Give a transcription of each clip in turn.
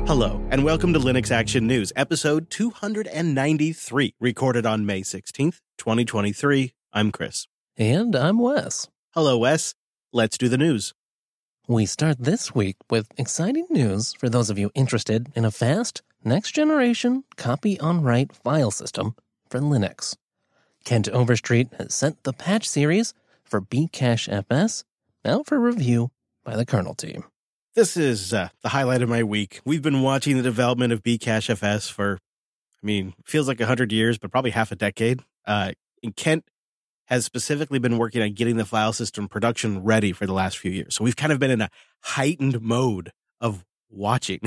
Hello, and welcome to Linux Action News, episode 293, recorded on May 16th, 2023. I'm Chris. And I'm Wes. Hello, Wes. Let's do the news. We start this week with exciting news for those of you interested in a fast, next-generation copy-on-write file system for Linux. Kent Overstreet has sent the patch series for Bcachefs out for review by the kernel team. This is the highlight of my week. We've been watching the development of Bcachefs for, feels like 100 years, but probably half a decade. And Kent has specifically been working on getting the file system production ready for the last few years. So we've kind of been in a heightened mode of watching.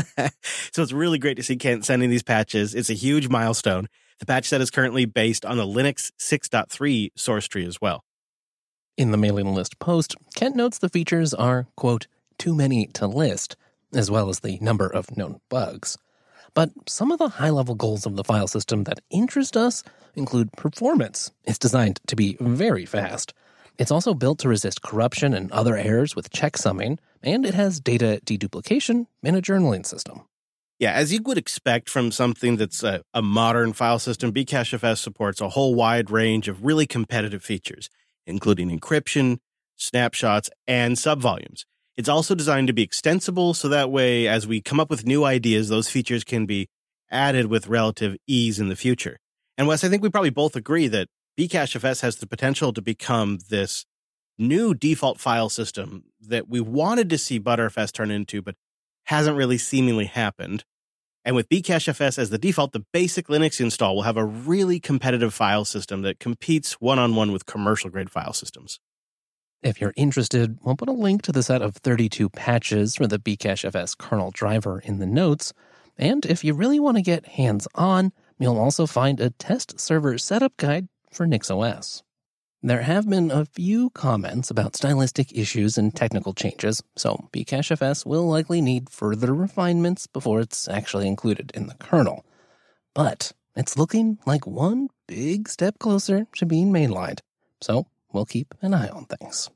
So it's really great to see Kent sending these patches. It's a huge milestone. The patch set is currently based on the Linux 6.3 source tree as well. In the mailing list post, Kent notes the features are, quote, too many to list, as well as the number of known bugs. But some of the high-level goals of the file system that interest us include performance. It's designed to be very fast. It's also built to resist corruption and other errors with checksumming, and it has data deduplication and a journaling system. Yeah, as you would expect from something that's a modern file system, Bcachefs supports a whole wide range of really competitive features, including encryption, snapshots, and subvolumes. It's also designed to be extensible, so that way, as we come up with new ideas, those features can be added with relative ease in the future. And Wes, I think we probably both agree that Bcachefs has the potential to become this new default file system that we wanted to see Btrfs turn into, but hasn't really seemingly happened. And with Bcachefs as the default, the basic Linux install will have a really competitive file system that competes one-on-one with commercial-grade file systems. If you're interested, we'll put a link to the set of 32 patches for the Bcachefs kernel driver in the notes. And if you really want to get hands-on, you'll also find a test server setup guide for NixOS. There have been a few comments about stylistic issues and technical changes, so Bcachefs will likely need further refinements before it's actually included in the kernel. But it's looking like one big step closer to being mainlined, so we'll keep an eye on things.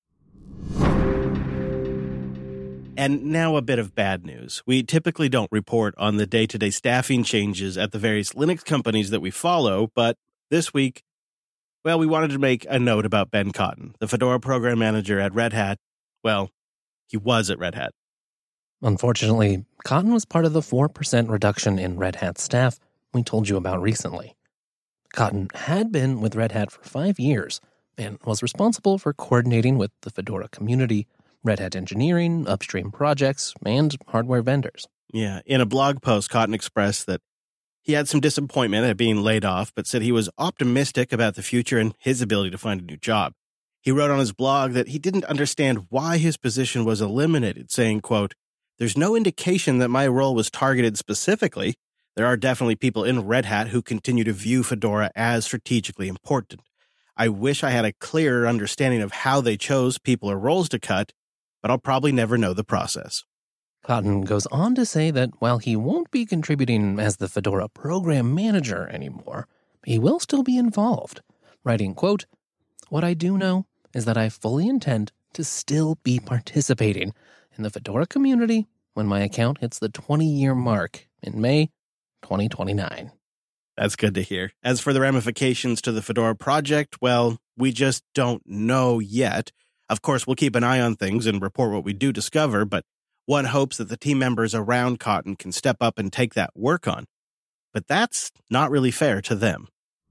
And now a bit of bad news. We typically don't report on the day-to-day staffing changes at the various Linux companies that we follow, but this week, well, we wanted to make a note about Ben Cotton, the Fedora program manager at Red Hat. Well, he was at Red Hat. Unfortunately, Cotton was part of the 4% reduction in Red Hat staff we told you about recently. Cotton had been with Red Hat for 5 years and was responsible for coordinating with the Fedora community, Red Hat engineering, upstream projects, and hardware vendors. Yeah, in a blog post, Cotton expressed that he had some disappointment at being laid off, but said he was optimistic about the future and his ability to find a new job. He wrote on his blog that he didn't understand why his position was eliminated, saying, quote, "There's no indication that my role was targeted specifically. There are definitely people in Red Hat who continue to view Fedora as strategically important. I wish I had a clearer understanding of how they chose people or roles to cut, but I'll probably never know the process." Cotton goes on to say that while he won't be contributing as the Fedora program manager anymore, he will still be involved, writing, quote, "What I do know is that I fully intend to still be participating in the Fedora community when my account hits the 20-year mark in May 2029. That's good to hear. As for the ramifications to the Fedora project, well, we just don't know yet. Of course, we'll keep an eye on things and report what we do discover, but one hopes that the team members around Cotton can step up and take that work on. But that's not really fair to them.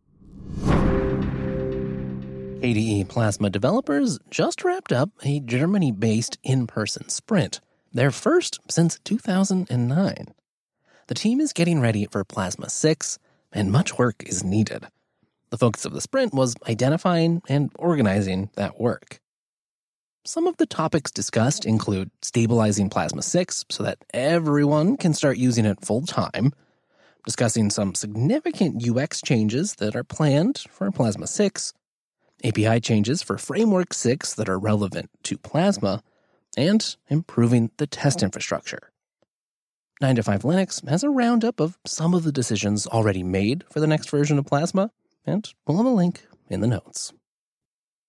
KDE Plasma developers just wrapped up a Germany-based in-person sprint, their first since 2009. The team is getting ready for Plasma 6, and much work is needed. The focus of the sprint was identifying and organizing that work. Some of the topics discussed include stabilizing Plasma 6 so that everyone can start using it full-time, discussing some significant UX changes that are planned for Plasma 6, API changes for Framework 6 that are relevant to Plasma, and improving the test infrastructure. 9to5Linux has a roundup of some of the decisions already made for the next version of Plasma, and we'll have a link in the notes.